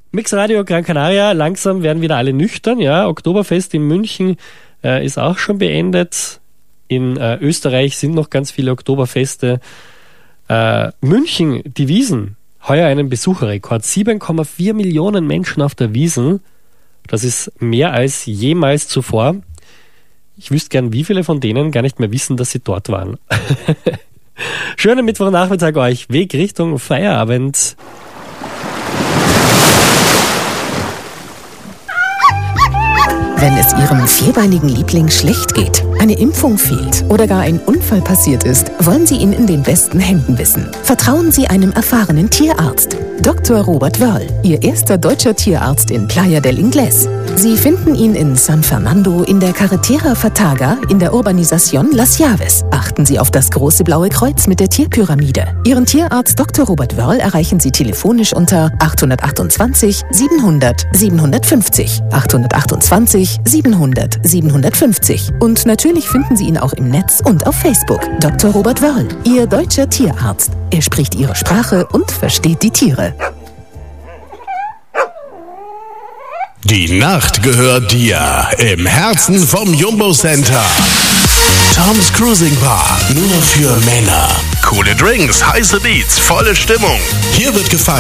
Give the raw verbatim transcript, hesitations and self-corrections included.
Mix Radio Gran Canaria, langsam werden wieder alle nüchtern, ja. Oktoberfest in München äh, ist auch schon beendet. In äh, Österreich sind noch ganz viele Oktoberfeste. Äh, München, die Wiesn, heuer einen Besucherrekord. sieben Komma vier Millionen Menschen auf der Wiesn. Das ist mehr als jemals zuvor. Ich wüsste gern, wie viele von denen gar nicht mehr wissen, dass sie dort waren. Schönen Mittwochnachmittag euch. Weg Richtung Feierabend. Wenn es Ihrem vierbeinigen Liebling schlecht geht, eine Impfung fehlt oder gar ein Unfall passiert ist, wollen Sie ihn in den besten Händen wissen. Vertrauen Sie einem erfahrenen Tierarzt. Doktor Robert Wörl, Ihr erster deutscher Tierarzt in Playa del Ingles. Sie finden ihn in San Fernando, in der Carretera Fataga, in der Urbanización Las Llaves. Achten Sie auf das große blaue Kreuz mit der Tierpyramide. Ihren Tierarzt Doktor Robert Wörl erreichen Sie telefonisch unter acht achtundzwanzig siebenhundert siebenhundertfünfzig. acht achtundzwanzig siebenhundert siebenhundertfünfzig. Und natürlich finden Sie ihn auch im Netz und auf Facebook. Doktor Robert Wörl, Ihr deutscher Tierarzt. Er spricht Ihre Sprache und versteht die Tiere. Die Nacht gehört dir im Herzen vom Jumbo Center. Tom's Cruising Bar, nur für Männer. Coole Drinks, heiße Beats, volle Stimmung. Hier wird gefeiert.